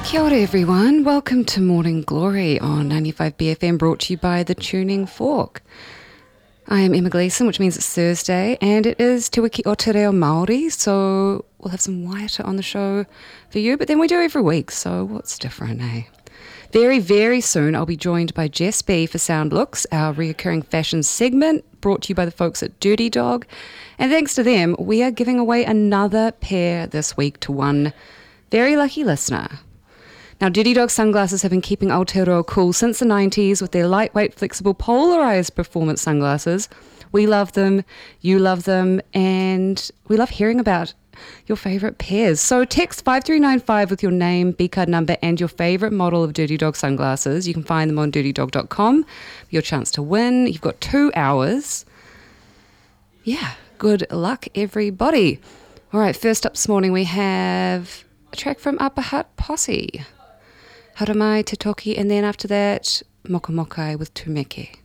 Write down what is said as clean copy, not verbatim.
Kia ora everyone, welcome to Morning Glory on 95BFM, brought to you by The Tuning Fork. I am Emma Gleeson, which means it's Thursday, and it is Te Wiki o Te Reo Māori, so we'll have some waiata on the show for you, but then we do every week, so what's different, eh? Very, very soon I'll be joined by Jess B for Sound Looks, our reoccurring fashion segment, brought to you by the folks at Dirty Dog, and thanks to them, we are giving away another pair this week to one very lucky listener. Now, Dirty Dog sunglasses have been keeping Aotearoa cool since the 90s with their lightweight, flexible, polarised performance sunglasses. We love them, you love them, and we love hearing about your favourite pairs. So text 5395 with your name, B-card number, and your favourite model of Dirty Dog sunglasses. You can find them on dirtydog.com. Your chance to win. You've got 2 hours. Yeah, good luck, everybody. All right, first up this morning we have a track from Upper Hut Posse. Haramai, Te Toki, and then after that, Moka Mokai with Tumeke.